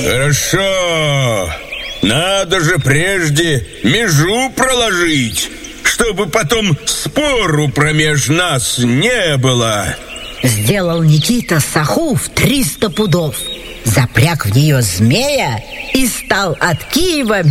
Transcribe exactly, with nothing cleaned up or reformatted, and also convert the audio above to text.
Хорошо. Надо же прежде межу проложить, чтобы потом спору промеж нас не было. Сделал Никита саху в триста пудов, запряг в нее змея и стал от Киева